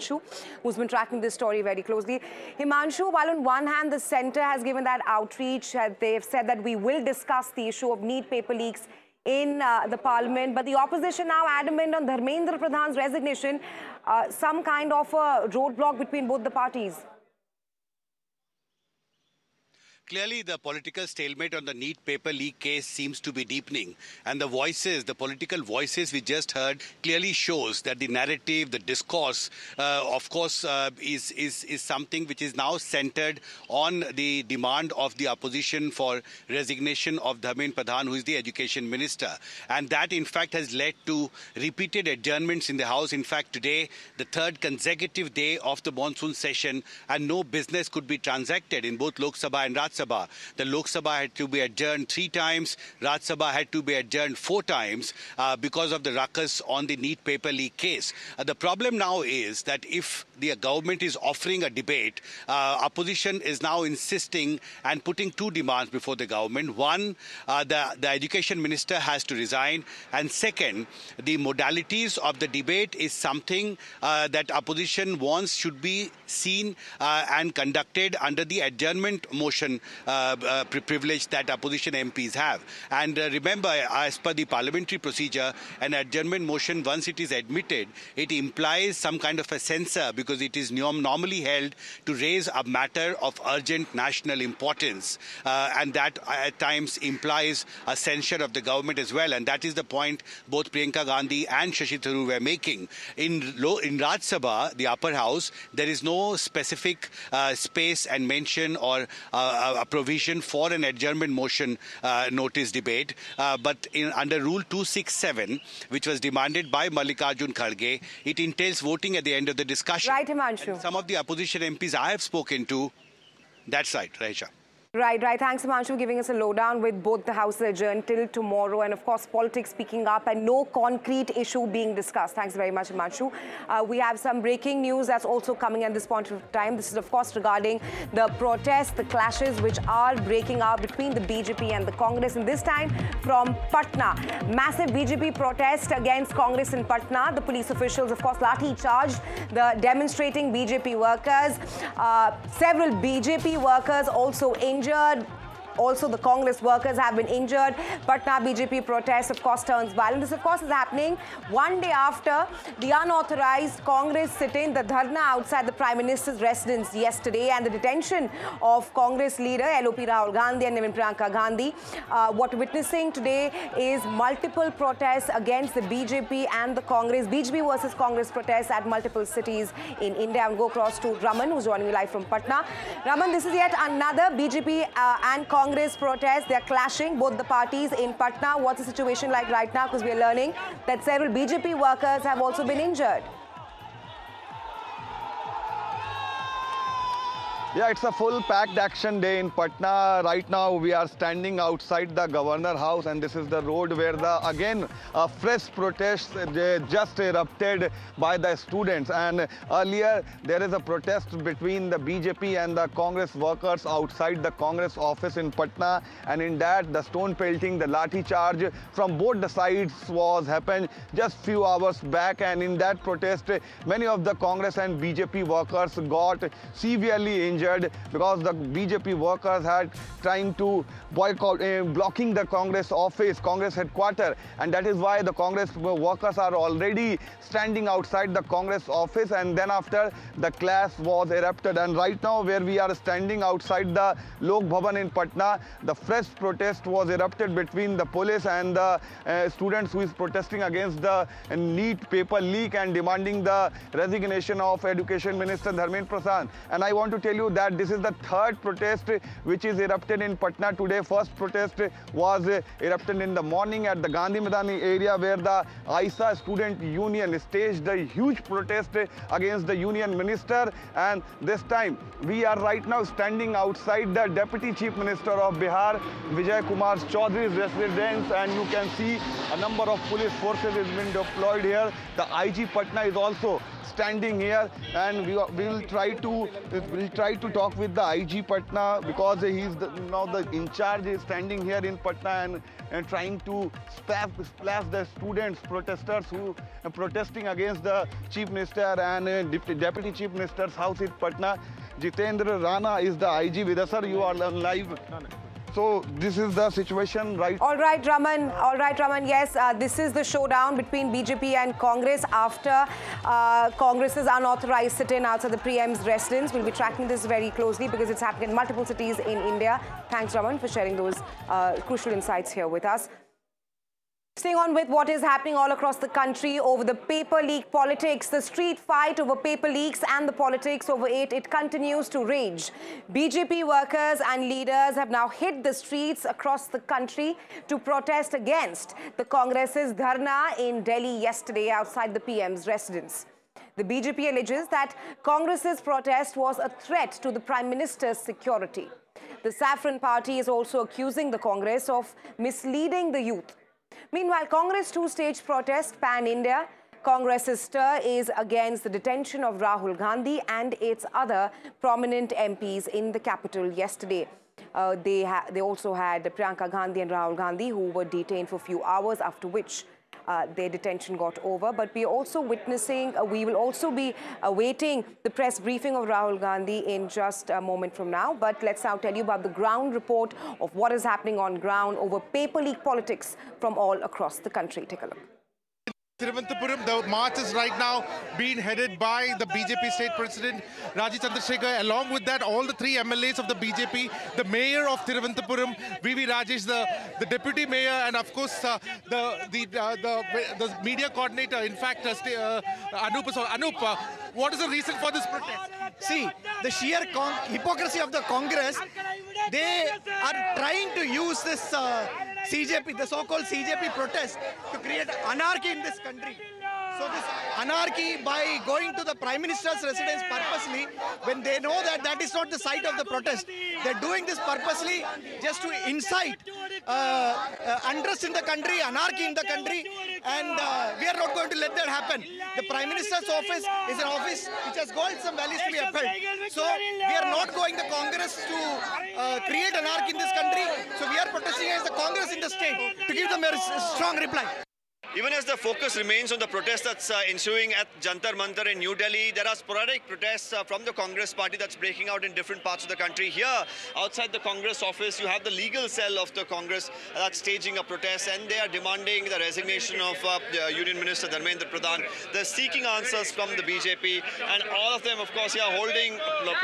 Himanshu, who's been tracking this story very closely. Himanshu, while on one hand the centre has given that outreach, they've said that we will discuss the issue of NEET paper leaks in the parliament, but the opposition now adamant on Dharmendra Pradhan's resignation, some kind of a roadblock between both the parties. Clearly, the political stalemate on the NEET paper leak case seems to be deepening. And the political voices we just heard clearly shows that the narrative, the discourse, of course, is something which is now centered on the demand of the opposition for resignation of Dharmendra Pradhan, who is the education minister. And that, in fact, has led to repeated adjournments in the House. In fact, today, the third consecutive day of the monsoon session, and no business could be transacted in both Lok Sabha and Raj Sabha. The Lok Sabha had to be adjourned 3 times. Raj Sabha had to be adjourned 4 times because of the ruckus on the NEET paper leak case. The problem now is that if the government is offering a debate, opposition is now insisting and putting 2 demands before the government. One, the education minister has to resign. And second, the modalities of the debate is something that opposition wants should be seen and conducted under the adjournment motion privilege that opposition MPs have. And remember, as per the parliamentary procedure, an adjournment motion, once it is admitted, it implies some kind of a censure because it is normally held to raise a matter of urgent national importance. And that at times implies a censure of the government as well. And that is the point both Priyanka Gandhi and Shashi Tharoor were making. In Raj Sabha, the upper house, there is no specific space and mention or a provision for an adjournment motion notice debate. But under Rule 267, which was demanded by Mallikarjun Kharge, it entails voting at the end of the discussion. Right, Himanshu. And some of the opposition MPs I have spoken to, that's right, Raisha. Right. Thanks, Himanshu, for giving us a lowdown with both the houses adjourned till tomorrow and, of course, politics picking up and no concrete issue being discussed. Thanks very much, Himanshu. We have some breaking news that's also coming at this point of time. This is, of course, regarding the protests, the clashes which are breaking out between the BJP and the Congress, and this time from Patna. Massive BJP protest against Congress in Patna. The police officials, of course, lathi charged the demonstrating BJP workers. Several BJP workers also injured. Also, the Congress workers have been injured. Patna BJP protest, of course, turns violent. This, of course, is happening one day after the unauthorized Congress sit-in, the dharna outside the Prime Minister's residence yesterday, and the detention of Congress leader LOP Rahul Gandhi and even Priyanka Gandhi. What we're witnessing today is multiple protests against the BJP and the Congress. BJP versus Congress protests at multiple cities in India. And go across to Raman, who's joining me live from Patna. Raman, this is yet another BJP and Congress protest. They're clashing, both the parties in Patna. What's the situation like right now? Because we're learning that several BJP workers have also been injured. Yeah, it's a full packed action day in Patna. Right now we are standing outside the Governor House, and this is the road where again fresh protests just erupted by the students. And earlier there is a protest between the BJP and the Congress workers outside the Congress office in Patna, and in that the stone pelting, the lathi charge from both the sides was happened just few hours back. And in that protest, many of the Congress and BJP workers got severely injured because the BJP workers had trying to boycott, blocking the Congress office, Congress headquarters, and that is why the Congress workers are already standing outside the Congress office. And then after the clash was erupted, and right now where we are standing outside the Lok Bhavan in Patna, the fresh protest was erupted between the police and the students who is protesting against the NEET paper leak and demanding the resignation of Education Minister Dharmendra Pradhan. And I want to tell you that this is the third protest which is erupted in Patna today. First protest was erupted in the morning at the Gandhi Maidan area, where the AISA student union staged a huge protest against the union minister. And this time we are right now standing outside the Deputy Chief Minister of Bihar, Vijay Kumar Chaudhary's residence, and you can see a number of police forces has been deployed here. The IG Patna is also standing here, and we will try to talk with the IG Patna, because he's now the in charge, is standing here in Patna and trying to splash the students, protesters who are protesting against the Chief Minister and Deputy Chief Minister's house in Patna. Jitendra Rana is the IG with us, sir. You are live. So this is the situation, right? All right, Raman. Yes, this is the showdown between BJP and Congress after Congress's unauthorized sit-in outside the PM's residence. We'll be tracking this very closely because it's happening in multiple cities in India. Thanks, Raman, for sharing those crucial insights here with us. Staying on with what is happening all across the country over the paper leak politics, the street fight over paper leaks and the politics over it continues to rage. BJP workers and leaders have now hit the streets across the country to protest against the Congress's dharna in Delhi yesterday outside the PM's residence. The BJP alleges that Congress's protest was a threat to the Prime Minister's security. The Saffron Party is also accusing the Congress of misleading the youth. Meanwhile, Congress two-stage protest pan-India. Congress's stir is against the detention of Rahul Gandhi and its other prominent MPs in the capital yesterday. They also had Priyanka Gandhi and Rahul Gandhi, who were detained for a few hours, after which their detention got over. But we are also witnessing, we will also be awaiting the press briefing of Rahul Gandhi in just a moment from now. But let's now tell you about the ground report of what is happening on ground over paper leak politics from all across the country. Take a look. Thiruvananthapuram, the march is right now being headed by the BJP State President Rajeev Chandrasekhar. Along with that, all the three MLAs of the BJP, the Mayor of Thiruvananthapuram, VV Rajesh, the Deputy Mayor, and of course the Media Coordinator. In fact, Anup, what is the reason for this protest? See, the sheer hypocrisy of the Congress. They are trying to use this CJP, the so-called CJP protest, to create anarchy in this country. So this anarchy by going to the Prime Minister's residence purposely, when they know that that is not the site of the protest, they're doing this purposely just to incite unrest in the country, anarchy in the country, and we are not going to let that happen. The Prime Minister's office is an office which has got some values to be upheld. So we are not going the Congress to create anarchy in this country. So we are protesting against the Congress in the state to give them a strong reply. Even as the focus remains on the protest that's ensuing at Jantar Mantar in New Delhi, there are sporadic protests from the Congress party that's breaking out in different parts of the country. Here, outside the Congress office, you have the legal cell of the Congress that's staging a protest, and they are demanding the resignation of the Union Minister Dharmendra Pradhan. They're seeking answers from the BJP, and all of them, of course, here holding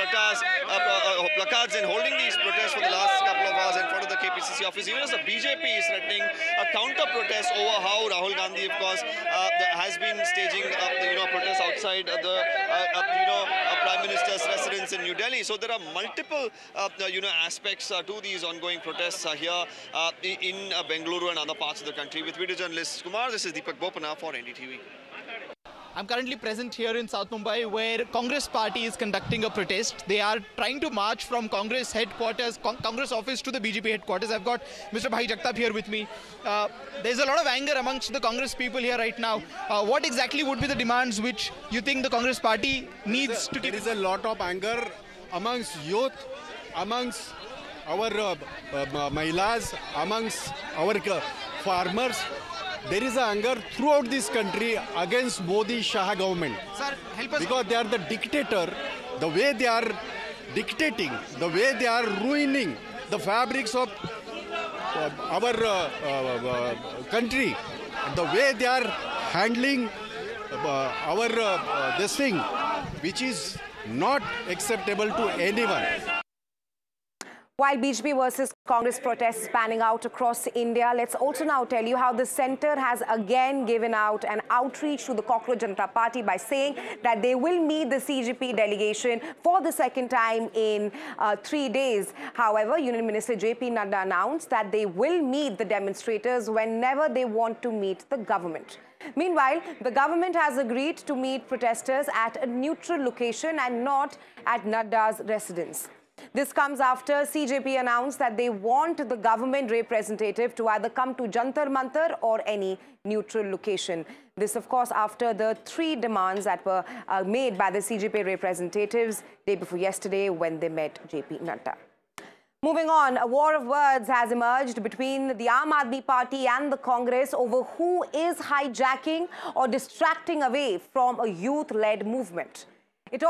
placards and holding these protests for the last couple of hours in front of the KPCC office. Even as the BJP is threatening a counter-protest over how Rahul Gandhi, of course, has been staging protests outside the Prime Minister's residence in New Delhi. So there are multiple aspects to these ongoing protests here in Bengaluru and other parts of the country. With video journalist Kumar, this is Deepak Bopana for NDTV. I'm currently present here in South Mumbai, where Congress party is conducting a protest. They are trying to march from Congress headquarters, Congress office to the BJP headquarters. I've got Mr. Bhai Jagtap here with me. There's a lot of anger amongst the Congress people here right now. What exactly would be the demands which you think the Congress party needs to keep? There is a lot of anger amongst youth, amongst our Mahilas, amongst our farmers. There is anger throughout this country against Modi Shah government. Sir, help us. Because they are the dictator, the way they are dictating, the way they are ruining the fabrics of our country, the way they are handling our this thing, which is not acceptable to anyone. While BJP versus Congress protests spanning out across India, let's also now tell you how the centre has again given out an outreach to the Cockroach Janata Party by saying that they will meet the CJP delegation for the second time in 3 days. However, Union Minister JP Nadda announced that they will meet the demonstrators whenever they want to meet the government. Meanwhile, the government has agreed to meet protesters at a neutral location and not at Nadda's residence. This comes after CJP announced that they want the government representative to either come to Jantar Mantar or any neutral location. This, of course, after the 3 demands that were made by the CJP representatives day before yesterday when they met JP Nadda. Moving on, a war of words has emerged between the Aam Aadmi Party and the Congress over who is hijacking or distracting away from a youth-led movement.